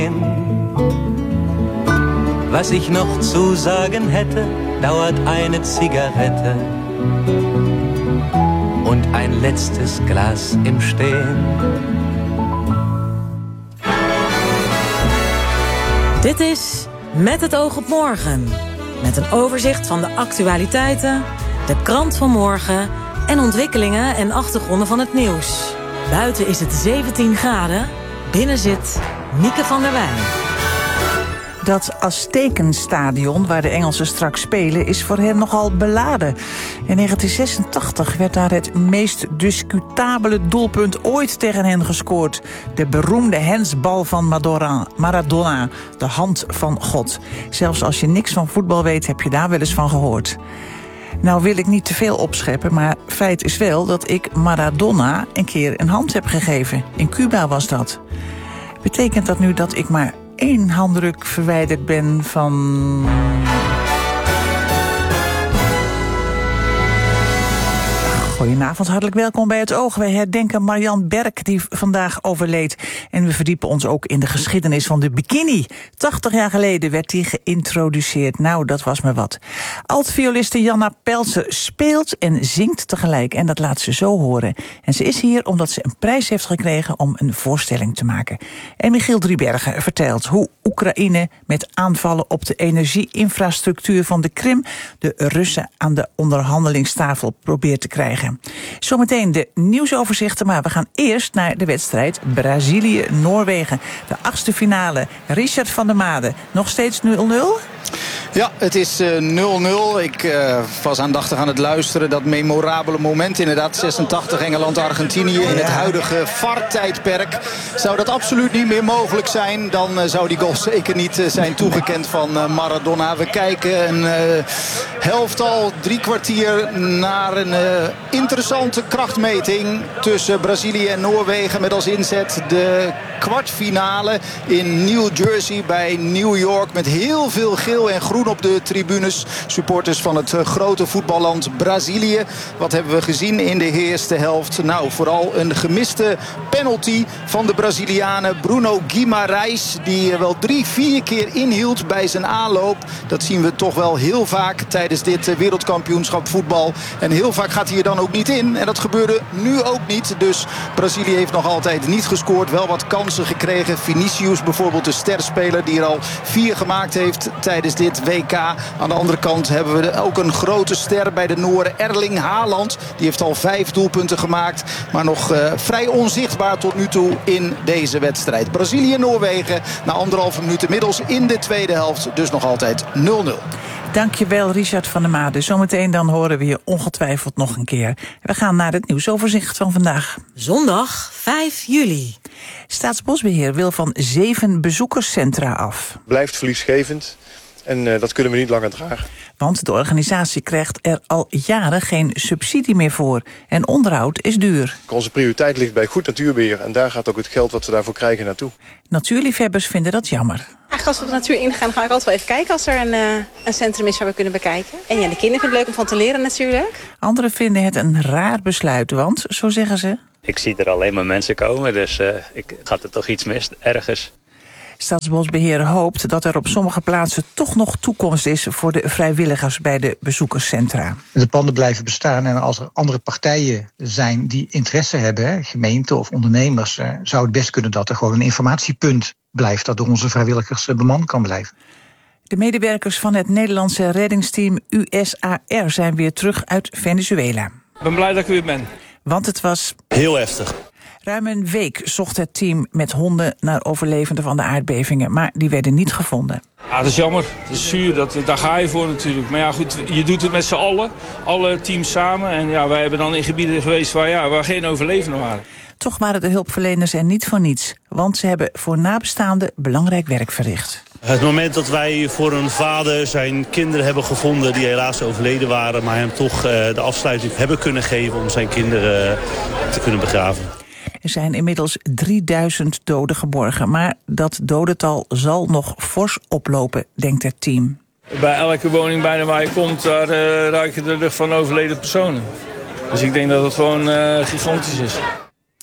Was ich noch zu sagen hätte, dauert eine Zigarette und ein letztes Glas im Stehen. Dit is Met het oog op morgen. Met een overzicht van de actualiteiten, de krant van morgen en ontwikkelingen en achtergronden van het nieuws. Buiten is het 17 graden, binnen zit Mieke van der Wij. Dat Aztekenstadion, waar de Engelsen straks spelen, is voor hen nogal beladen. In 1986 werd daar het meest discutabele doelpunt ooit tegen hen gescoord. De beroemde hensbal van Maradona, de hand van God. Zelfs als je niks van voetbal weet, heb je daar wel eens van gehoord. Nou wil ik niet te veel opscheppen, maar feit is wel dat ik Maradona een keer een hand heb gegeven. In Cuba was dat. Betekent dat nu dat ik maar 1 handdruk verwijderd ben van... Goedenavond, hartelijk welkom bij Het Oog. Wij herdenken Marianne Berk, die vandaag overleed. En we verdiepen ons ook in de geschiedenis van de bikini. 80 jaar geleden werd die geïntroduceerd. Nou, dat was maar wat. Altvioliste Janna Peltzer speelt en zingt tegelijk. En dat laat ze zo horen. En ze is hier omdat ze een prijs heeft gekregen om een voorstelling te maken. En Michiel Driebergen vertelt hoe Oekraïne met aanvallen op de energieinfrastructuur van de Krim de Russen aan de onderhandelingstafel probeert te krijgen. Zometeen de nieuwsoverzichten, maar we gaan eerst naar de wedstrijd Brazilië-Noorwegen. De 8e finale. Richard van der Made, nog steeds 0-0? Ja, het is 0-0. Ik was aandachtig aan het luisteren. Dat memorabele moment inderdaad. 86 Engeland-Argentinië in het huidige VAR-tijdperk. Zou dat absoluut niet meer mogelijk zijn, dan zou die goal zeker niet zijn toegekend van Maradona. We kijken een helftal, 3 kwartier naar een interessante krachtmeting tussen Brazilië en Noorwegen. Met als inzet de kwartfinale in New Jersey bij New York. Met heel veel geel en groen op de tribunes. Supporters van het grote voetballand Brazilië. Wat hebben we gezien in de eerste helft? Nou, vooral een gemiste penalty van de Brazilianen Bruno Guimarães. Die wel 3-4 keer inhield bij zijn aanloop. Dat zien we toch wel heel vaak tijdens dit wereldkampioenschap voetbal. En heel vaak gaat hij er dan ook niet in. En dat gebeurde nu ook niet. Dus Brazilië heeft nog altijd niet gescoord. Wel wat kansen gekregen. Vinicius bijvoorbeeld, de sterspeler die er al 4 gemaakt heeft tijdens dit WK. Aan de andere kant hebben we ook een grote ster bij de Nooren, Erling Haaland. Die heeft al 5 doelpunten gemaakt. Maar nog vrij onzichtbaar tot nu toe in deze wedstrijd. Brazilië-Noorwegen na 1,5 minuut inmiddels in de tweede helft. Dus nog altijd 0-0. Dankjewel, Richard van der Made. Zometeen dan horen we je ongetwijfeld nog een keer. We gaan naar het nieuwsoverzicht van vandaag. Zondag 5 juli. Staatsbosbeheer wil van 7 bezoekerscentra af. Blijft verliesgevend en dat kunnen we niet langer dragen. Want de organisatie krijgt er al jaren geen subsidie meer voor. En onderhoud is duur. Onze prioriteit ligt bij goed natuurbeheer. En daar gaat ook het geld wat we daarvoor krijgen naartoe. Natuurliefhebbers vinden dat jammer. Eigenlijk als we de natuur ingaan, ga ik altijd wel even kijken als er een centrum is waar we kunnen bekijken. En ja, de kinderen vinden het leuk om van te leren natuurlijk. Anderen vinden het een raar besluit, want, zo zeggen ze... Ik zie er alleen maar mensen komen, dus gaat er toch iets mis ergens. Staatsbosbeheer hoopt dat er op sommige plaatsen toch nog toekomst is voor de vrijwilligers bij de bezoekerscentra. De panden blijven bestaan en als er andere partijen zijn die interesse hebben, gemeenten of ondernemers, zou het best kunnen dat er gewoon een informatiepunt blijft dat door onze vrijwilligers bemand kan blijven. De medewerkers van het Nederlandse reddingsteam USAR zijn weer terug uit Venezuela. Ik ben blij dat ik weer ben. Want het was heel heftig. Ruim een week zocht het team met honden naar overlevenden van de aardbevingen, maar die werden niet gevonden. Ja, dat is jammer. Dat is zuur. Daar ga je voor natuurlijk. Maar ja, goed, je doet het met z'n allen. Alle teams samen. En ja, wij hebben dan in gebieden geweest waar geen overlevenden waren. Toch waren de hulpverleners er niet voor niets. Want ze hebben voor nabestaanden belangrijk werk verricht. Het moment dat wij voor een vader zijn kinderen hebben gevonden die helaas overleden waren, maar hem toch de afsluiting hebben kunnen geven om zijn kinderen te kunnen begraven. Er zijn inmiddels 3000 doden geborgen. Maar dat dodental zal nog fors oplopen, denkt het team. Bij elke woning bijna waar je komt, daar ruik je de lucht van overleden personen. Dus ik denk dat het gewoon gigantisch is.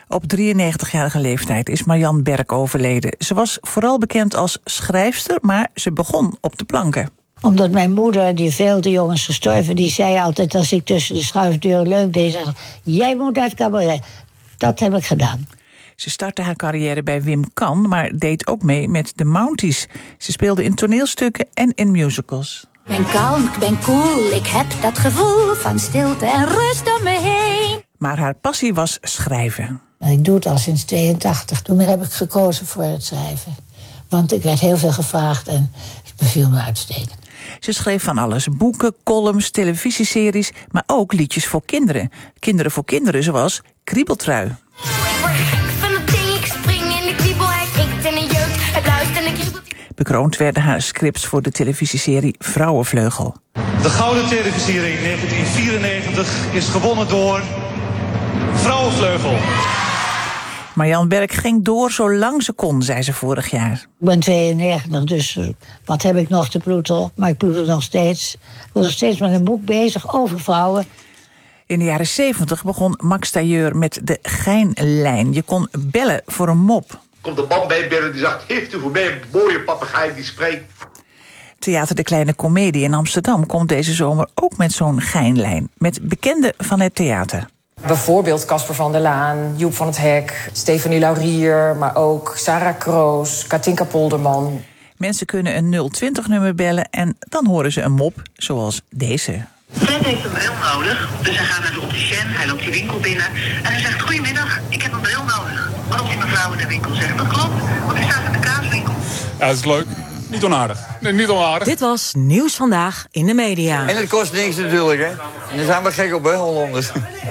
Op 93-jarige leeftijd is Marianne Berk overleden. Ze was vooral bekend als schrijfster, maar ze begon op de planken. Omdat mijn moeder, die veel de jongens gestorven, die zei altijd als ik tussen de schuifdeuren leuk deed, zei, jij moet uit cabaret. Dat heb ik gedaan. Ze startte haar carrière bij Wim Kan, maar deed ook mee met de Mounties. Ze speelde in toneelstukken en in musicals. Ik ben kalm, ik ben cool, ik heb dat gevoel van stilte en rust om me heen. Maar haar passie was schrijven. Ik doe het al sinds 82. Toen heb ik gekozen voor het schrijven. Want ik werd heel veel gevraagd en het beviel me uitstekend. Ze schreef van alles. Boeken, columns, televisieseries, maar ook liedjes voor kinderen. Kinderen voor kinderen, zoals Kriebeltrui. Bekroond werden haar scripts voor de televisieserie Vrouwenvleugel. De Gouden Televisiering 1994 is gewonnen door Vrouwenvleugel. Marianne Berk ging door zolang ze kon, zei ze vorig jaar. Ik ben 92, dus wat heb ik nog te ploeteren? Maar ik ploeter nog steeds. Ik ben nog steeds met een boek bezig over vrouwen. In de jaren 70 begon Max Tailleur met de Geinlijn. Je kon bellen voor een mop. Komt de man bij binnen die zegt, heeft u voor mij een mooie papegaai die spreekt? Theater De Kleine Comedie in Amsterdam komt deze zomer ook met zo'n Geinlijn. Met bekenden van het theater. Bijvoorbeeld Casper van der Laan, Joep van het Hek, Stefanie Laurier, maar ook Sarah Kroos, Katinka Polderman. Mensen kunnen een 020-nummer bellen en dan horen ze een mop zoals deze. Fred heeft een bril nodig, dus hij gaat naar de opticien, hij loopt die winkel binnen en hij zegt, goedemiddag, ik heb een bril nodig. Waarop die mevrouw in de winkel zegt, dat klopt, want hij staat in de kaaswinkel. Ja, dat is leuk. Niet onaardig. Nee, niet onaardig. Dit was Nieuws Vandaag in de Media. En het kost niks natuurlijk, hè. En daar zijn we gek op, hè, Hollanders.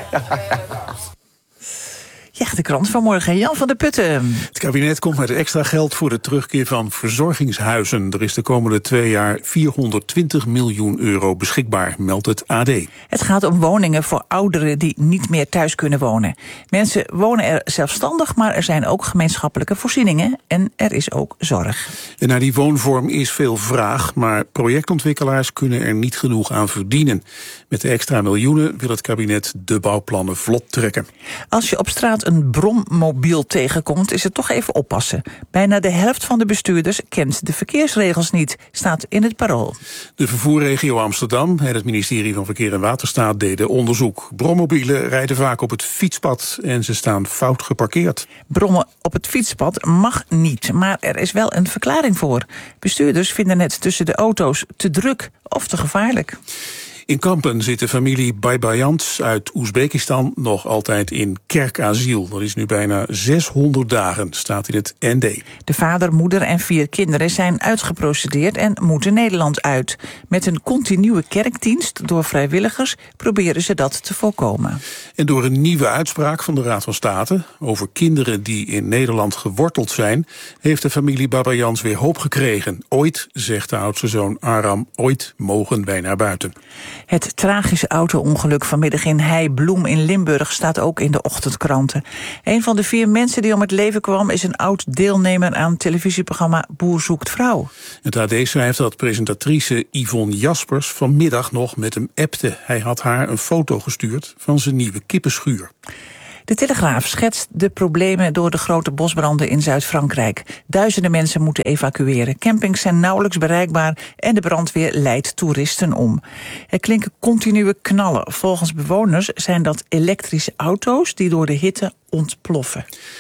Ja, de krant van morgen. Jan van der Putten. Het kabinet komt met extra geld voor de terugkeer van verzorgingshuizen. Er is de komende 2 jaar 420 miljoen euro beschikbaar, meldt het AD. Het gaat om woningen voor ouderen die niet meer thuis kunnen wonen. Mensen wonen er zelfstandig, maar er zijn ook gemeenschappelijke voorzieningen en er is ook zorg. En naar die woonvorm is veel vraag, maar projectontwikkelaars kunnen er niet genoeg aan verdienen. Met de extra miljoenen wil het kabinet de bouwplannen vlot trekken. Als je op straat een brommobiel tegenkomt, is het toch even oppassen. Bijna de helft van de bestuurders kent de verkeersregels niet, staat in het Parool. De vervoerregio Amsterdam en het ministerie van Verkeer en Waterstaat deden onderzoek. Brommobielen rijden vaak op het fietspad en ze staan fout geparkeerd. Brommen op het fietspad mag niet, maar er is wel een verklaring voor. Bestuurders vinden het tussen de auto's te druk of te gevaarlijk. In Kampen zit de familie Baybajans uit Oezbekistan nog altijd in kerkasiel. Dat is nu bijna 600 dagen, staat in het ND. De vader, moeder en 4 kinderen zijn uitgeprocedeerd en moeten Nederland uit. Met een continue kerkdienst door vrijwilligers proberen ze dat te voorkomen. En door een nieuwe uitspraak van de Raad van State over kinderen die in Nederland geworteld zijn, heeft de familie Babayans weer hoop gekregen. Ooit, zegt de oudste zoon Aram, ooit mogen wij naar buiten. Het tragische auto-ongeluk vanmiddag in Heibloem in Limburg staat ook in de ochtendkranten. Een van de 4 mensen die om het leven kwam is een oud-deelnemer aan het televisieprogramma Boer zoekt vrouw. Het AD schrijft dat presentatrice Yvonne Jaspers vanmiddag nog met hem appte. Hij had haar een foto gestuurd van zijn nieuwe kippenschuur. De Telegraaf schetst de problemen door de grote bosbranden in Zuid-Frankrijk. Duizenden mensen moeten evacueren. Campings zijn nauwelijks bereikbaar en de brandweer leidt toeristen om. Er klinken continue knallen. Volgens bewoners zijn dat elektrische auto's die door de hitte ontploffen.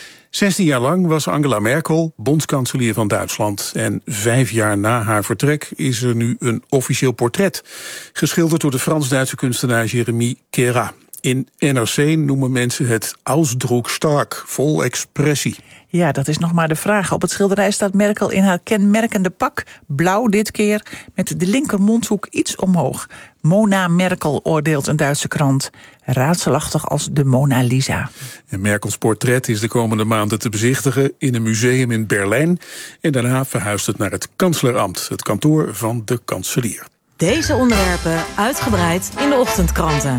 16 jaar lang was Angela Merkel bondskanselier van Duitsland. En 5 jaar na haar vertrek is er nu een officieel portret. Geschilderd door de Frans-Duitse kunstenaar Jérémy Kera. In NRC noemen mensen het ausdrucksstark, vol expressie. Ja, dat is nog maar de vraag. Op het schilderij staat Merkel in haar kenmerkende pak, blauw dit keer, met de linker mondhoek iets omhoog. Mona Merkel, oordeelt een Duitse krant. Raadselachtig als de Mona Lisa. En Merkels portret is de komende maanden te bezichtigen in een museum in Berlijn. En daarna verhuist het naar het kanslerambt, het kantoor van de kanselier. Deze onderwerpen uitgebreid in de ochtendkranten.